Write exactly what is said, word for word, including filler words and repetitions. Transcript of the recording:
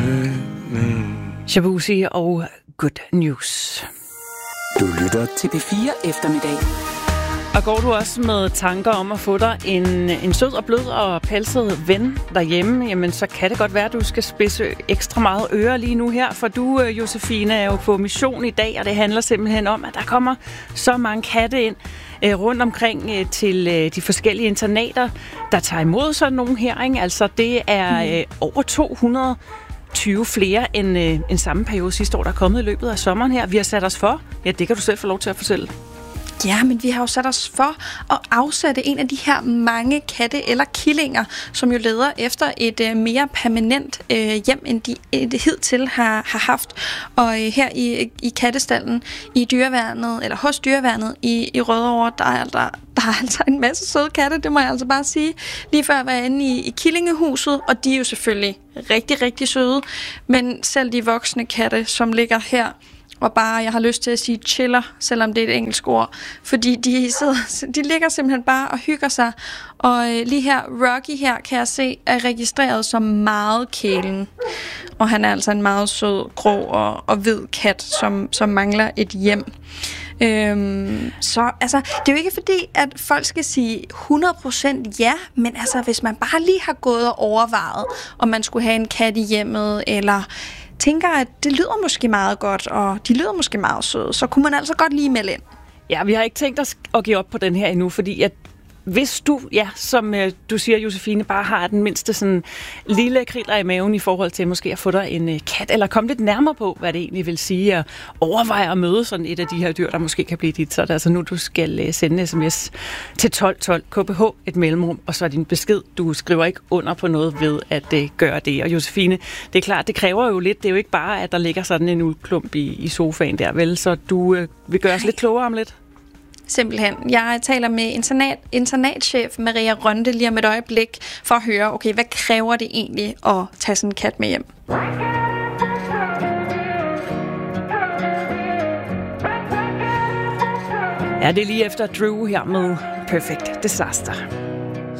Shabuzi og Good News. Du lytter til P fire Eftermiddag. Og går du også med tanker om at få dig en, en sød og blød og pelset ven derhjemme, jamen så kan det godt være, at du skal spidse ekstra meget øre lige nu her, for du, Josefine, er jo på mission i dag, og det handler simpelthen om, at der kommer så mange katte ind øh, rundt omkring øh, til øh, de forskellige internater, der tager imod sådan nogle her, ikke? Altså det er øh, over to hundrede tyve flere end, øh, end samme periode sidste år, der er kommet i løbet af sommeren her. Vi har sat os for, ja, det kan du selv få lov til at fortælle. Ja, men vi har jo sat os for at afsætte en af de her mange katte eller killinger, som jo leder efter et øh, mere permanent øh, hjem, end de øh, hidtil har, har haft. Og øh, her i, i kattestallen i dyreværnet, eller hos dyreværnet i, i Rødovre, der er, der, der er altså en masse søde katte, det må jeg altså bare sige. Lige før jeg var inde i, i killingehuset, og de er jo selvfølgelig rigtig, rigtig søde. Men selv de voksne katte, som ligger her, og bare, jeg har lyst til at sige chiller, selvom det er et engelsk ord, fordi de, sidder, de ligger simpelthen bare og hygger sig. Og øh, lige her, Rocky her, kan jeg se, er registreret som meget kælen. Og han er altså en meget sød, grå og, og hvid kat, som, som mangler et hjem. Øhm, så altså, det er jo ikke fordi, at folk skal sige hundrede procent ja, men altså, hvis man bare lige har gået og overvejet, om man skulle have en kat i hjemmet, eller tænker, at det lyder måske meget godt, og de lyder måske meget søde, så kunne man altså godt lige melde ind. Ja, vi har ikke tænkt os at give op på den her endnu, fordi at hvis du, ja, som øh, du siger, Josefine, bare har den mindste sådan lille kriller i maven i forhold til måske at få dig en øh, kat, eller komme lidt nærmere på, hvad det egentlig vil sige, at overveje at møde sådan et af de her dyr, der måske kan blive dit, så er det altså nu, du skal øh, sende sms til tolv tolv K P H, et mellemrum, og så er din besked. Du skriver ikke under på noget ved at øh, gøre det. Og Josefine, det er klart, det kræver jo lidt. Det er jo ikke bare, at der ligger sådan en uldklump i, i sofaen der, vel? Så du øh, vil gøre os lidt klogere om lidt. Simpelthen. Jeg taler med internat, internatchef Maria Rønde lige om et øjeblik for at høre, okay, hvad kræver det egentlig at tage sådan en kat med hjem? Ja, det er lige efter Drew her med Perfect Disaster.